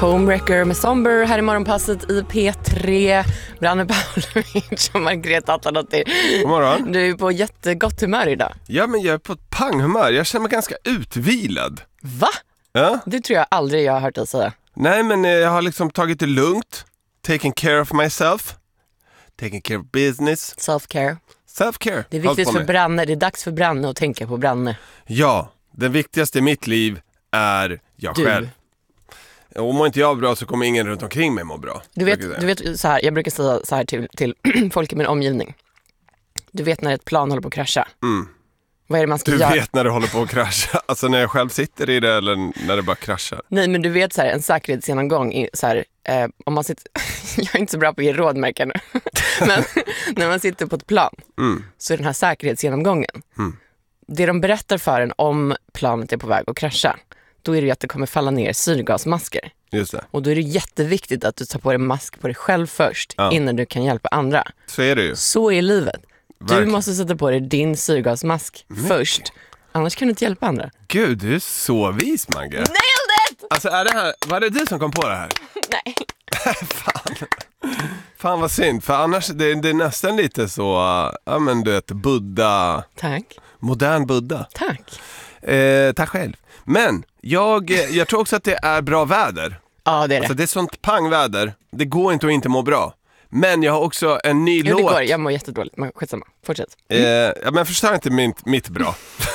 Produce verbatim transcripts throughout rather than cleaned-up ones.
Homewrecker med Somber här i morgonpasset i P tre. Branne Pavlovic och Margareta Attanottir. God morgon. Du är på jättegott humör idag. Ja, men jag är på ett panghumör. Jag känner mig ganska utvilad. Va? Ja? Det tror jag aldrig jag har hört dig säga. Nej, men jag har liksom tagit det lugnt. Taking care of myself. Taking care of business. Self-care. Self-care. Det är viktigt för Branne. Det är dags för Branne att tänka på Branne. Ja, den viktigaste i mitt liv är jag Du. själv. Och mår inte jag bra så kommer ingen runt omkring mig må bra. Du vet, du vet så här, jag brukar säga så här till, till folk i min omgivning. Du vet när ett plan håller på att krascha. Mm. Vad är det man ska Du göra? vet när det håller på att krascha. Alltså när jag själv sitter i det eller när det bara kraschar. Nej, men du vet så här, en säkerhetsgenomgång i, så här, eh, om man sitter, jag är inte så bra på att ge råd, märker nu. Men när man sitter på ett plan Mm. så är den här säkerhetsgenomgången. Mm. Det de berättar för en om planet är på väg att krascha, då är det ju att det kommer falla ner syrgasmasker. Just det. Och då är det jätteviktigt att du tar på dig mask på dig själv först, Ja. innan du kan hjälpa andra. Så är det ju. Så är livet. Verkligen. Du måste sätta på dig din syrgasmask Mycket. först. Annars kan du inte hjälpa andra. Gud, du är så vis, Magge. Nailed it! Alltså är det här, var det du som kom på det här? Nej. Fan. Fan vad synd, för annars det, det är nästan lite så, ja men du vet, Buddha, Tack. modern Buddha. Tack. Eh, tack själv. Men jag, jag tror också att det är bra väder. Ja, det är det. Alltså det är sånt pangväder, det går inte att inte må bra. Men jag har också en ny Jo, det låt. går. Jag mår jättedåligt, men skitsamma. Fortsätt. Eh, ja, men förstår inte mitt, mitt bra.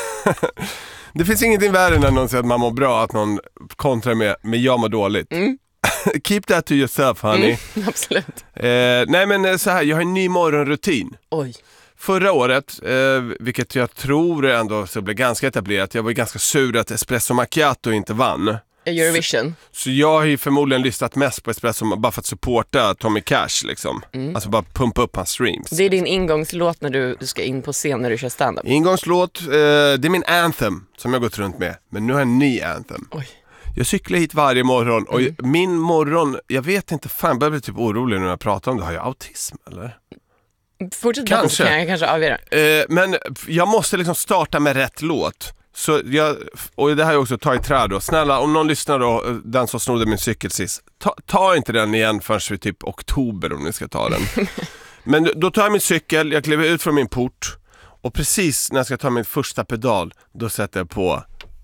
Det finns ingenting värre när någon säger att man mår bra, att någon kontrar med, men jag mår dåligt. Mm. Keep that to yourself, honey. Mm, absolut. Eh, nej men så här, jag har en ny morgonrutin. Oj. Förra året, eh, vilket jag tror ändå så blev ganska etablerat, jag var ganska sur att Espresso Macchiato inte vann. Eurovision. Så, så jag har ju förmodligen lyssnat mest på Espresso bara för att supporta Tommy Cash liksom. Mm. Alltså bara pumpa upp hans streams. Det är din ingångslåt när du, du ska in på scen när du kör stand-up. Ingångslåt, eh, det är min anthem som jag gått runt med. Men nu har jag en ny anthem. Oj. Jag cyklar hit varje morgon och Mm. min morgon, jag vet inte, fan jag börjar bli typ orolig när jag pratar om det. Har jag autism eller? Fortsätt berätta så Kanske. kan jag kanske avgöra. Eh, men jag måste liksom starta med rätt låt. Så jag, och det här har jag också tagit träd då. Snälla, om någon lyssnar då, den som snodde min cykel sist, ta, ta inte den igen förrän vid typ oktober om ni ska ta den. Men då tar jag min cykel, jag kliver ut från min port och precis när jag ska ta min första pedal, då sätter jag på.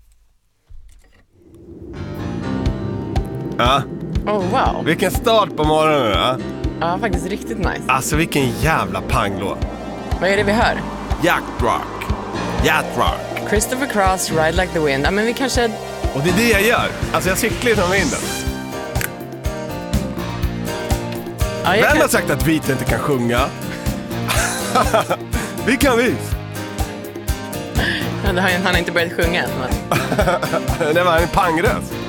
Ja, Oh, wow. vilken start på morgonen, ja. Ja, faktiskt riktigt nice. Alltså vilken jävla panglåt. Vad är det vi hör? Yacht rock. Yacht rock. Christopher Cross, Ride Like the Wind. Ja, men vi kanske... Och det är det jag gör. Alltså jag cyklar genom vinden. Ja, jag Vem kan... har sagt att vita inte kan sjunga? Vi kan vi. Ja, det har- han har inte börjat sjunga än. Men... Det var en pangröst.